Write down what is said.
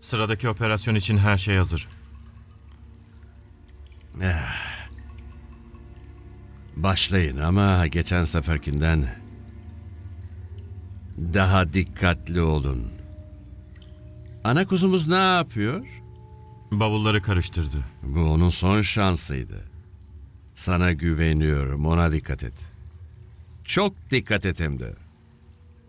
Sıradaki operasyon için her şey hazır. Başlayın ama geçen seferkinden daha dikkatli olun. Ana kuzumuz ne yapıyor? Bavulları karıştırdı. Bu onun son şansıydı. Sana güveniyorum, ona dikkat et. Çok dikkat et hem de.